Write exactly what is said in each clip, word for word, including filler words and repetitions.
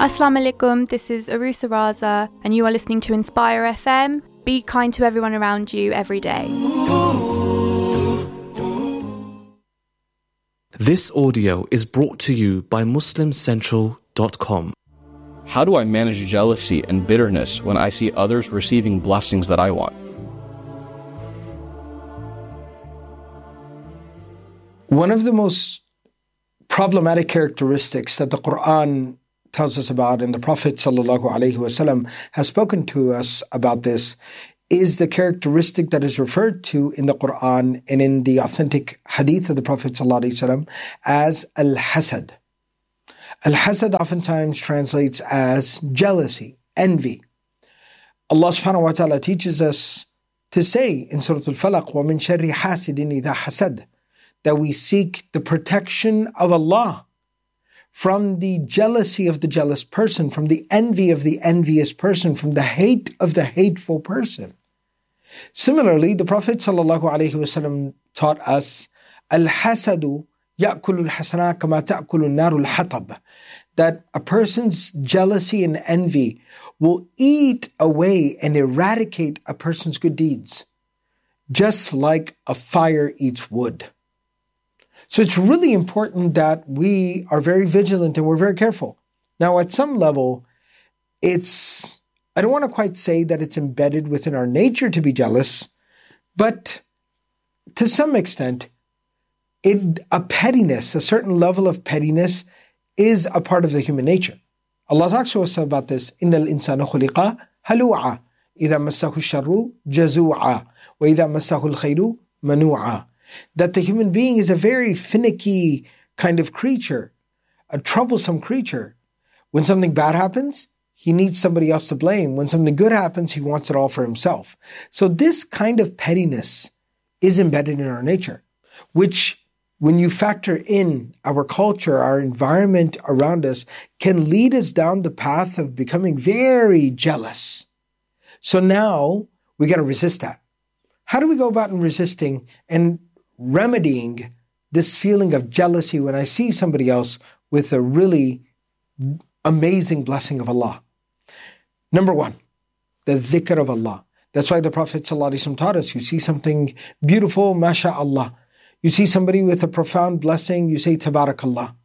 Assalamu alaikum, this is Arusa Raza and you are listening to Inspire F M. Be kind to everyone around you every day. This audio is brought to you by Muslim Central dot com. How do I manage jealousy and bitterness when I see others receiving blessings that I want? One of the most problematic characteristics that the Quran tells us about, and the Prophet ﷺ has spoken to us about this, is the characteristic that is referred to in the Quran and in the authentic hadith of the Prophet ﷺ as al-hasad. Al-hasad oftentimes translates as jealousy, envy. Allah subhanahu wa ta'ala teaches us to say in Surah Al-Falaq, وَمِن شَرِّ حَاسِدٍ إِذَا حَسَدٍ, that we seek the protection of Allah from the jealousy of the jealous person, from the envy of the envious person, from the hate of the hateful person. Similarly, the Prophet ﷺ taught us, Al-hasadu ya'kulu al-hasana kama ta'kulu an-naru al-hatab, that a person's jealousy and envy will eat away and eradicate a person's good deeds, just like a fire eats wood. So it's really important that we are very vigilant and we're very careful. Now, at some level, it's, I don't want to quite say that it's embedded within our nature to be jealous, but to some extent, it, a pettiness, a certain level of pettiness is a part of the human nature. Allah talks to us about this, إِنَّ الْإِنسَانَ خُلِقَ هَلُوعًا إِذَا مَسَّهُ الشَّرُّ جَزُوعًا وَإِذَا مَسَّهُ الْخَيْرُ مَنُوعًا, that the human being is a very finicky kind of creature, a troublesome creature. When something bad happens, he needs somebody else to blame. When something good happens, he wants it all for himself. So this kind of pettiness is embedded in our nature, which when you factor in our culture, our environment around us, can lead us down the path of becoming very jealous. So now we got to resist that. How do we go about in resisting and remedying this feeling of jealousy when I see somebody else with a really amazing blessing of Allah? Number one, the dhikr of Allah. That's why the Prophet ﷺ taught us, you see something beautiful, mashaAllah. You see somebody with a profound blessing, you say tabarakallah.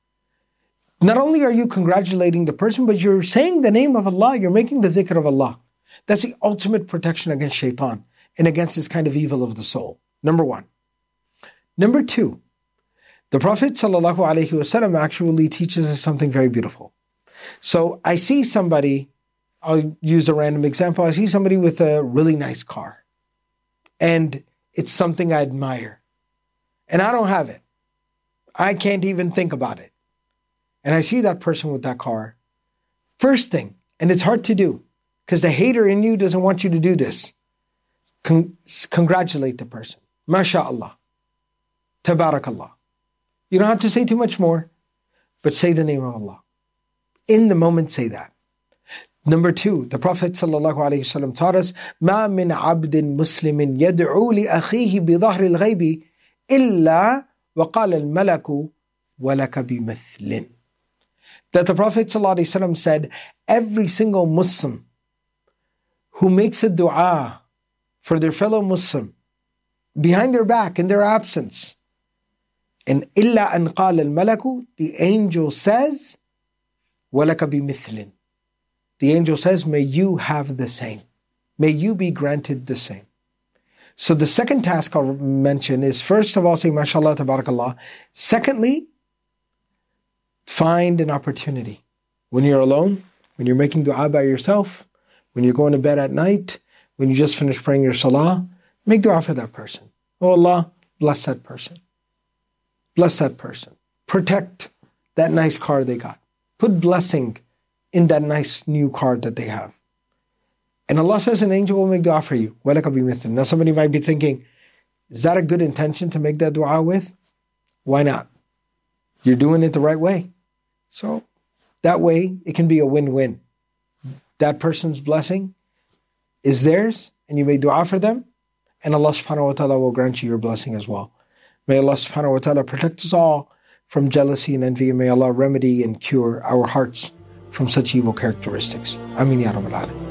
Not only are you congratulating the person, but you're saying the name of Allah, you're making the dhikr of Allah. That's the ultimate protection against shaitan and against this kind of evil of the soul. Number one. Number two, the Prophet ﷺ actually teaches us something very beautiful. So I see somebody, I'll use a random example, I see somebody with a really nice car, and it's something I admire, and I don't have it. I can't even think about it. And I see that person with that car. First thing, and it's hard to do, because the hater in you doesn't want you to do this, Con- congratulate the person. MashaAllah. Tabarakallah. You don't have to say too much more, but say the name of Allah. In the moment, say that. Number two, the Prophet ﷺ taught us, مَا مِنْ عَبْدٍ مُسْلِمٍ يَدْعُو لِأَخِيهِ بِظَهْرِ الْغَيْبِ إِلَّا وَقَالَ الْمَلَكُ وَلَكَ بِمِثْلٍ. That the Prophet ﷺ said, every single Muslim who makes a dua for their fellow Muslim, behind their back, in their absence, and إِلَّا أَنْ قَالَ الْمَلَكُ, the angel says, وَلَكَ بِمِثْلٍ. The angel says, may you have the same. May you be granted the same. So the second task I'll mention is, first of all, say, MashaAllah, Tabarakallah. Secondly, find an opportunity. When you're alone, when you're making dua by yourself, when you're going to bed at night, when you just finish praying your salah, make dua for that person. Oh Allah, bless that person. Bless that person. Protect that nice car they got. Put blessing in that nice new car that they have. And Allah says an angel will make dua for you. وَلَكَ بِمِثْلٍ. Now somebody might be thinking, is that a good intention to make that dua with? Why not? You're doing it the right way. So that way it can be a win-win. That person's blessing is theirs, and you make dua for them, and Allah subhanahu wa ta'ala will grant you your blessing as well. May Allah subhanahu wa ta'ala protect us all from jealousy and envy, and may Allah remedy and cure our hearts from such evil characteristics. Ameen ya Rabbal Alamin.